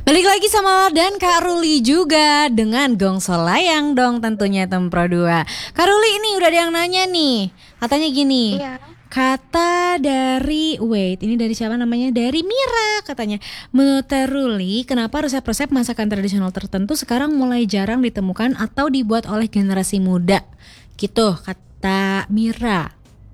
Balik lagi sama dan Kak Ruli juga dengan Gong Solayang dong tentunya Tempro 2. Kak Ruli ini udah ada yang nanya nih. Katanya gini. Iya, Kata dari ini dari siapa namanya? Dari Mira katanya. Menurut Kak Ruli, kenapa resep-resep masakan tradisional tertentu sekarang mulai jarang ditemukan atau dibuat oleh generasi muda? Gitu kata Mira.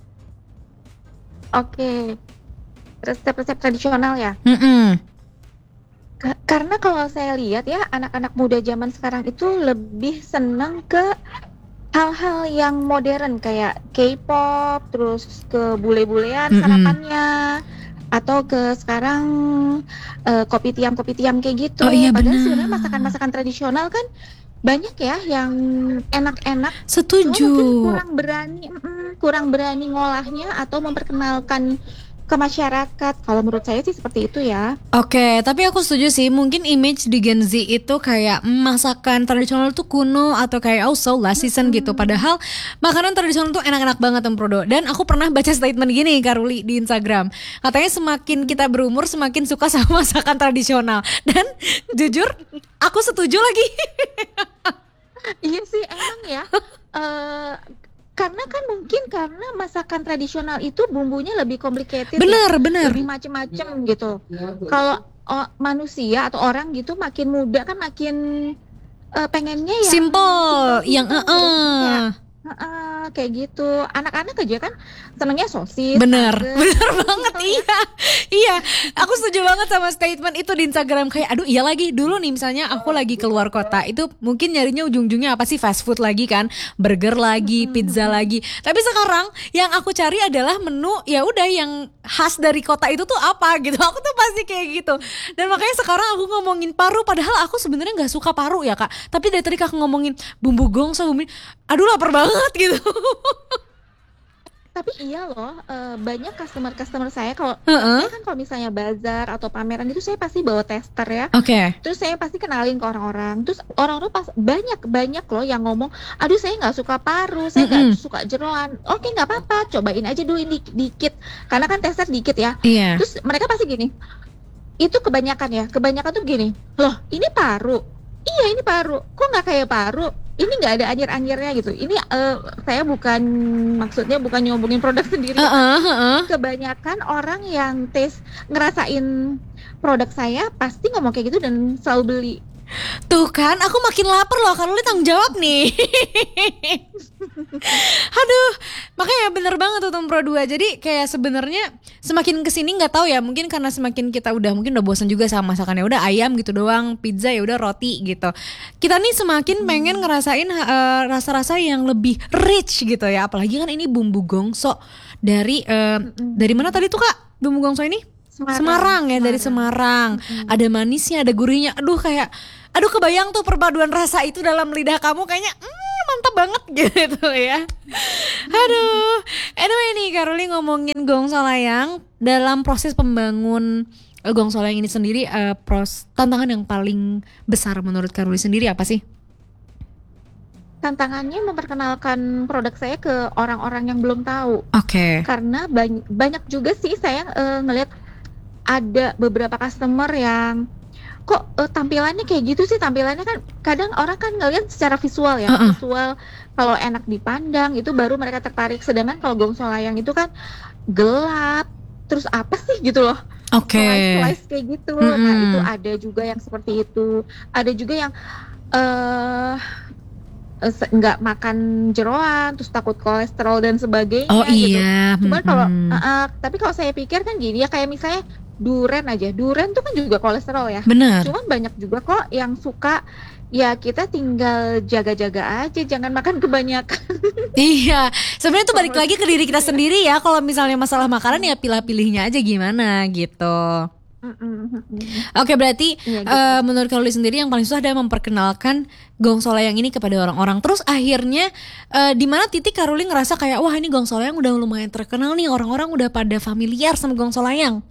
oke. Resep-resep tradisional ya. Mm-mm. Karena kalau saya lihat ya, anak-anak muda zaman sekarang itu lebih senang ke hal-hal yang modern kayak K-pop, terus ke bule-bulean Mm-mm. sarapannya, atau ke sekarang kopi tiam kayak gitu. Oh iya Padahal sebenarnya benar. masakan-masakan tradisional kan banyak ya yang enak-enak. Cuma Setuju. mungkin kurang berani ngolahnya atau memperkenalkan ke masyarakat. Kalau menurut saya sih seperti itu ya. Oke, tapi aku setuju sih. Mungkin image di Gen Z itu kayak masakan tradisional tuh kuno atau kayak oh so last season gitu. Mm-mm. Padahal makanan tradisional tuh enak-enak banget Emprodo. Dan aku pernah baca statement gini Kak Ruli di Instagram. Katanya semakin kita berumur semakin suka sama masakan tradisional. Dan jujur aku setuju lagi. Iya sih emang ya. eh karena kan mungkin karena masakan tradisional itu bumbunya lebih complicated ya, Bener, bener. lebih macem-macem gitu. Kalau manusia atau orang gitu makin muda kan makin pengennya yang Simple, yang simple-simple gitu. Ya, kayak gitu. Anak-anak aja kan senengnya sosis, bener, nugget, bener yang banget simple-simple ya. iya, iya. Aku setuju banget sama statement itu di Instagram kayak, aduh iya lagi dulu nih misalnya aku lagi keluar kota itu mungkin nyarinya ujung-ujungnya apa sih fast food lagi kan, burger lagi, pizza lagi. Tapi sekarang yang aku cari adalah menu ya udah yang khas dari kota itu tuh apa gitu. Aku tuh pasti kayak gitu. Dan makanya sekarang aku ngomongin paru, padahal aku sebenarnya nggak suka paru ya kak. Tapi dari tadi kakak ngomongin bumbu gongso, aduh lapar banget gitu. Tapi iya loh, banyak customer-customer saya kalau Heeh. saya kan kalau misalnya bazar atau pameran itu saya pasti bawa tester ya. Oke. Terus saya pasti kenalin ke orang-orang. Terus orang-orang pas banyak banyak loh yang ngomong, aduh saya nggak suka paru, saya nggak Mm-mm. suka jeroan. Oke nggak apa-apa, cobain aja dulu ini dikit. Karena kan tester dikit ya. Iya. Terus mereka pasti gini, itu kebanyakan ya, kebanyakan tuh gini, loh ini paru. Iya ini paru, kok nggak kayak paru? Ini nggak ada anyir-anyirnya gitu. Ini saya bukan maksudnya bukan nyombongin produk sendiri ya, tapi Heeh, heeh. kebanyakan orang yang ngerasain produk saya pasti ngomong kayak gitu dan selalu beli. Tuh kan, aku makin lapar loh. Kalau lu tanggung jawab nih. Aduh, makanya bener banget tuh Tom Pro 2. Jadi kayak sebenarnya semakin kesini nggak tahu ya, mungkin karena semakin kita udah mungkin udah bosan juga sama masakannya. Udah ayam gitu doang, pizza ya udah roti gitu. Kita nih semakin pengen Hmm. ngerasain rasa-rasa yang lebih rich gitu ya. Apalagi kan ini bumbu gongso dari mana Mm-mm. tadi tuh Kak? Bumbu gongso ini? Semarang, Semarang ya, dari Semarang. Semarang. Mm-mm. Ada manisnya, ada gurihnya. Aduh kebayang tuh perpaduan rasa itu dalam lidah kamu kayaknya mantap banget gitu ya. Aduh. Anyway nih Karoli ngomongin Gong Solayang dalam proses pembangun Gong Solayang ini sendiri tantangan yang paling besar menurut Karoli sendiri apa sih? Tantangannya memperkenalkan produk saya ke orang-orang yang belum tahu. Oke. Karena banyak juga sih saya ngelihat ada beberapa customer yang kok tampilannya kayak gitu sih, tampilannya kan kadang orang kan ngelihat secara visual ya, Heeh. visual kalau enak dipandang itu baru mereka tertarik, sedangkan kalau Gong Solayang itu kan gelap, terus apa sih gitu loh, Oke. slice kayak gitu. Nah itu Mm-mm. ada juga yang seperti itu, ada juga yang eh nggak makan jeroan, terus takut kolesterol dan Oh sebagainya gitu. iya. Cuman kalau Mm-mm. tapi kalau saya pikir kan gini ya, kayak misalnya duren aja, duren tuh kan juga kolesterol ya. Bener. Cuman banyak juga kok yang suka, ya kita tinggal jaga-jaga aja, jangan makan kebanyakan. Iya, sebenarnya itu Kalau balik menurut lagi saya ke sih diri gitu kita ya. sendiri ya. Kalau misalnya masalah makanan Mm, ya pilih-pilihnya aja gimana gitu. mm. Oke, berarti Iya gitu. menurut Karoli sendiri yang paling susah adalah memperkenalkan Gong Solayang ini kepada orang-orang. Terus akhirnya di mana titik Karoli ngerasa kayak wah ini Gong Solayang udah lumayan terkenal nih, orang-orang udah pada familiar sama Gong Solayang.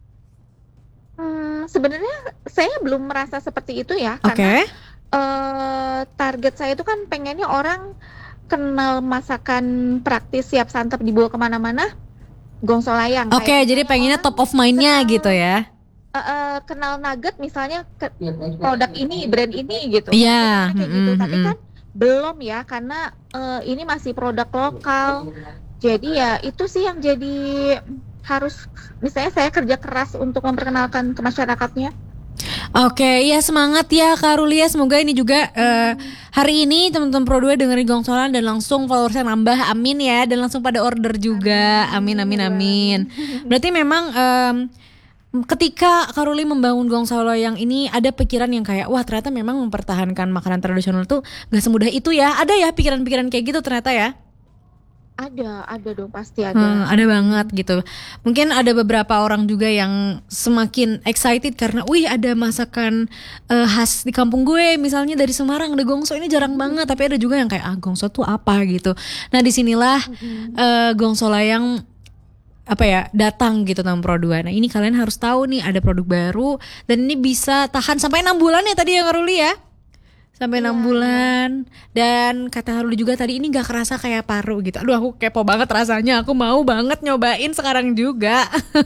Sebenarnya saya belum merasa seperti itu ya, karena Oke. target saya itu kan pengennya orang kenal masakan praktis siap santap dibawa kemana-mana, Gong Solayang. Oke, Kayak jadi misalnya pengennya orang top of mind-nya gitu kenal ya. kenal nugget misalnya produk ini, brand ini gitu. Iya, Kayak gitu. Tapi kan belum ya, karena ini masih produk lokal. Jadi ya itu sih yang jadi harus, misalnya saya kerja keras untuk memperkenalkan ke masyarakatnya. Oke, ya semangat ya Kak Rulia. Semoga ini juga hari ini teman-teman Pro 2 dengerin Gongsolan dan langsung followersnya nambah, amin ya. Dan langsung pada order juga, amin amin amin. Berarti memang ketika Kak Ruli membangun Gongsolo yang ini ada pikiran yang kayak, wah ternyata memang mempertahankan makanan tradisional tuh gak semudah itu ya. Ada ya pikiran-pikiran kayak gitu ternyata ya. Ada dong, pasti ada. Ada banget gitu. Mungkin ada beberapa orang juga yang semakin excited karena, wih ada masakan khas di kampung gue, misalnya dari Semarang ada gongso, ini jarang banget. Tapi ada juga yang kayak, gongso tuh apa gitu. Nah disinilah Gongso Layang apa ya datang gitu tahun Pro 2. Nah ini kalian harus tahu nih ada produk baru dan ini bisa tahan sampai 6 bulan ya tadi yang Ruli ya. Sampai 6 bulan. Dan kata Haruli juga tadi ini gak kerasa kayak paru gitu. Aduh aku kepo banget rasanya. Aku mau banget nyobain sekarang juga.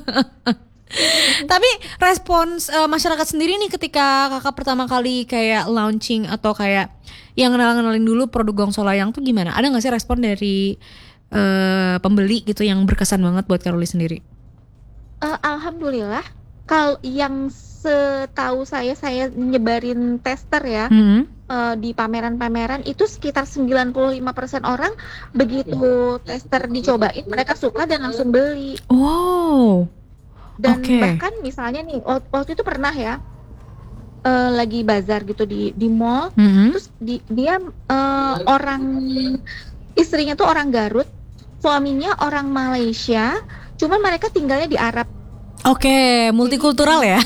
Tapi respons masyarakat sendiri nih ketika kakak pertama kali kayak launching atau kayak yang kenalin dulu produk Gongso Layang tuh gimana? Ada gak sih respon dari pembeli gitu yang berkesan banget buat Karuli sendiri? Alhamdulillah. Kalau yang setahu saya nyebarin tester ya, di pameran-pameran itu sekitar 95% orang begitu tester dicobain mereka suka dan langsung beli. Wow. Dan bahkan misalnya nih waktu itu pernah ya lagi bazar gitu di mall, terus dia orang istrinya tuh orang Garut, suaminya orang Malaysia, cuman mereka tinggalnya di Arab. Oke, multikultural ya.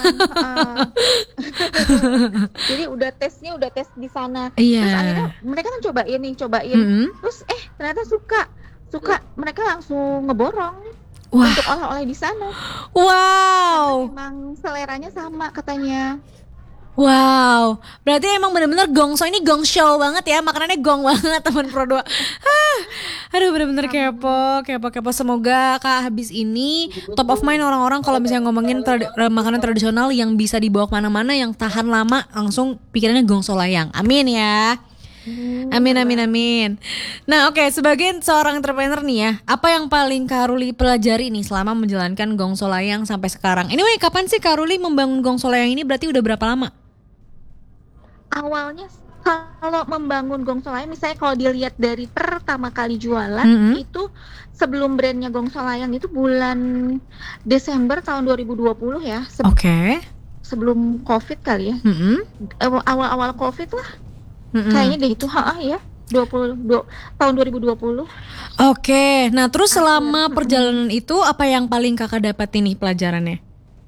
Jadi udah tes di sana. Iya. Terus akhirnya mereka kan cobain. Terus ternyata suka. Mereka langsung ngeborong untuk oleh-oleh di sana. Wow. Memang seleranya sama katanya. Wow, berarti emang bener-bener Gongso ini gong show banget ya, makanannya gong banget teman Pro 2. Aduh bener-bener kepo. Semoga Kak habis ini top of mind orang-orang kalau misalnya ngomongin makanan tradisional yang bisa dibawa kemana-mana, yang tahan lama, langsung pikirannya Gongso Layang. Amin ya. Amin. Nah oke, sebagai seorang entrepreneur nih ya, apa yang paling Kak Ruli pelajari nih selama menjalankan Gongso Layang sampai sekarang? Anyway, kapan sih Kak Ruli membangun Gongso Layang ini, berarti udah berapa lama? Awalnya kalau membangun Gongso Layang, misalnya kalau dilihat dari pertama kali jualan, itu sebelum brandnya Gongso Layang itu bulan Desember tahun 2020 ya. Sebelum COVID kali ya. Awal-awal COVID lah. Kayaknya deh itu ya. Tahun 2020. Oke, nah terus selama perjalanan itu apa yang paling kakak dapatin nih pelajarannya?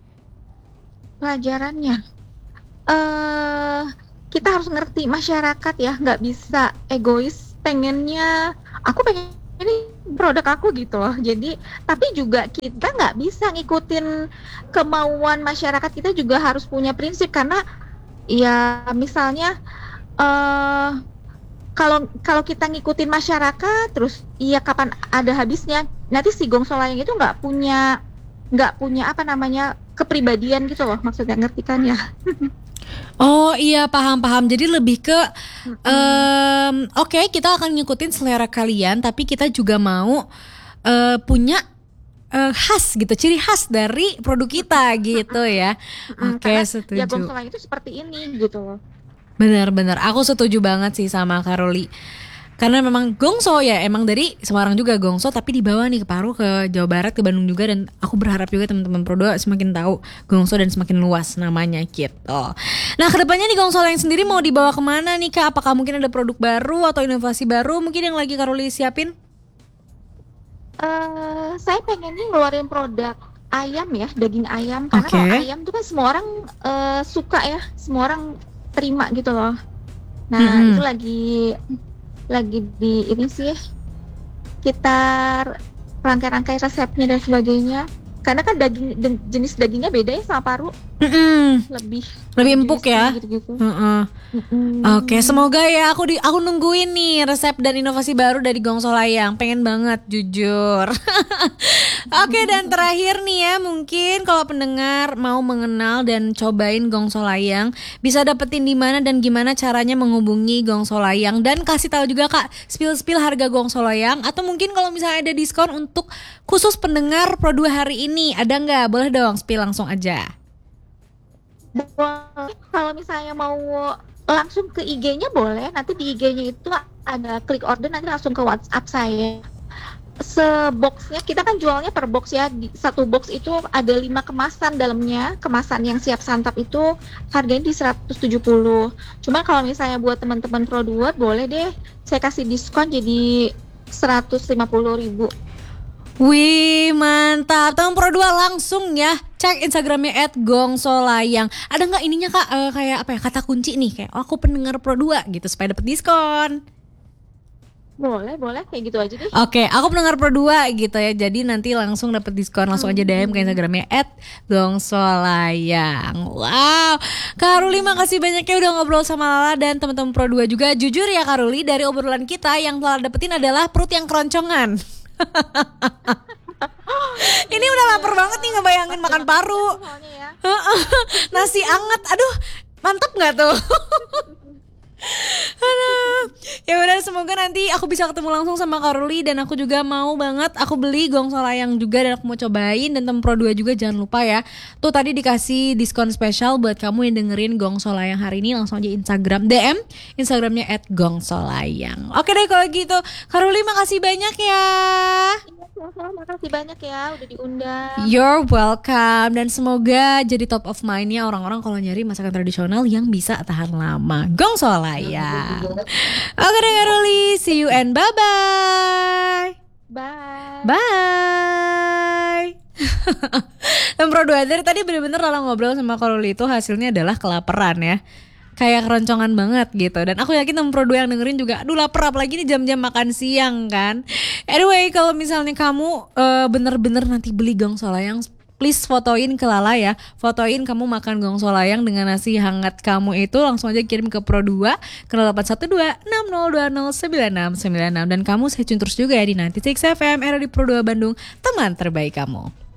Kita harus ngerti masyarakat ya, nggak bisa egois pengennya aku pengen ini produk aku gitu loh. Jadi tapi juga kita nggak bisa ngikutin kemauan masyarakat, kita juga harus punya prinsip, karena ya misalnya kalau kita ngikutin masyarakat terus iya kapan ada habisnya, nanti si Gongso Layang itu nggak punya apa namanya kepribadian gitu loh, maksudnya, ngerti kan ya? Oh iya, paham. Jadi lebih ke oke, kita akan ngikutin selera kalian, tapi kita juga mau punya khas gitu, ciri khas dari produk kita gitu ya. Oke, setuju. Ya Gongso Layang itu seperti ini gitu loh. Benar, aku setuju banget sih sama Karoli. Karena memang Gongso ya emang dari Semarang juga Gongso, tapi dibawa nih ke Paru, ke Jawa Barat, ke Bandung juga. Dan aku berharap juga teman-teman Pro 2 semakin tahu Gongso dan semakin luas namanya gitu. Nah kedepannya nih Gongso Layang sendiri mau dibawa kemana nih Kak? Apakah mungkin ada produk baru atau inovasi baru mungkin yang lagi Karoli siapin? Saya pengennya ngeluarin produk ayam ya, daging ayam. Karena kalau ayam tuh kan semua orang suka ya, semua orang terima gitu loh. Nah itu lagi di ini sih kita rangkai-rangkai resepnya dan sebagainya. Karena kan jenis dagingnya beda ya sama paru, Mm-mm. lebih Lebih empuk juicy ya. gitu-gitu. Heeh. Oke, Mm-mm. semoga ya aku nungguin nih resep dan inovasi baru dari Gong Solayang. Pengen banget jujur. Oke, dan terakhir nih ya, mungkin kalau pendengar mau mengenal dan cobain Gong Solayang, bisa dapetin di mana dan gimana caranya menghubungi Gong Solayang, dan kasih tahu juga Kak, spill harga Gong Solayang, atau mungkin kalau misalnya ada diskon untuk khusus pendengar Pro 2 hari ini, ada nggak? Boleh dong, spill langsung aja. Boleh, kalau misalnya mau langsung ke IG-nya boleh. Nanti di IG-nya itu ada klik order, nanti langsung ke WhatsApp saya. Seboxnya kita kan jualnya per box ya. Satu box itu ada 5 kemasan dalamnya. Kemasan yang siap santap itu harganya di 170. Cuma kalau misalnya buat teman-teman Pro 2 boleh deh saya kasih diskon jadi 150.000. Wih, mantap. Teman Pro 2 langsung ya cek Instagramnya @gongsolayang. Ada nggak ininya Kak, kayak apa ya, kata kunci nih, kayak aku pendengar Pro 2 gitu supaya dapet diskon. Boleh kayak gitu aja deh. Oke, aku pendengar Pro 2 gitu ya. Jadi nanti langsung dapet diskon. Langsung aja DM ke Instagramnya @gongsolayang. Wow, Kak Ruli makasih banyak ya udah ngobrol sama Lala dan teman-teman Pro 2 juga. Jujur ya Kak Ruli, dari obrolan kita yang Lala dapetin adalah perut yang keroncongan. Ini udah lapar banget nih ngebayangin makan paru. Soalnya ya. Nasi anget, aduh mantap nggak tuh? Aduh. Ya udah, semoga nanti aku bisa ketemu langsung sama Karuli, dan aku juga mau banget aku beli Gong Solayang juga dan aku mau cobain. Dan temen Pro 2 juga jangan lupa ya, tuh tadi dikasih diskon spesial buat kamu yang dengerin Gong Solayang hari ini. Langsung aja Instagram DM Instagramnya @gongsolayang. Oke deh kalau gitu, Karuli makasih banyak ya. Sama-sama, makasih banyak ya udah diundang. You're welcome, dan semoga jadi top of mind-nya orang-orang kalau nyari masakan tradisional yang bisa tahan lama. Gong Solayang. Oke deh Karuli, see you and bye-bye. Bye. Bye. Dan Pro 2 dari tadi bener-bener Lala ngobrol sama Karuli itu hasilnya adalah kelaparan ya. Kayak keroncongan banget gitu. Dan aku yakin temen Pro 2 yang dengerin juga aduh lapar, apalagi nih jam-jam makan siang kan. Anyway, kalau misalnya kamu bener-bener nanti beli Gong Solayang, please fotoin ke Lala ya. Fotoin kamu makan Gong Solayang dengan nasi hangat kamu itu, langsung aja kirim ke Pro 2 ke 0812 6020 9696. Dan kamu stay tune terus juga ya di 96 FM era di Pro 2 Bandung, teman terbaik kamu.